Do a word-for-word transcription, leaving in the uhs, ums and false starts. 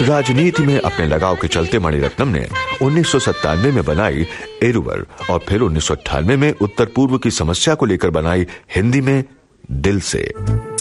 राजनीति में अपने लगाव के चलते मणिरत्नम ने उन्नीस सौ सत्तानवे में बनाई इरुवर और फिर उन्नीस सौ अट्ठानवे में उत्तर पूर्व की समस्या को लेकर बनाई हिंदी में दिल से।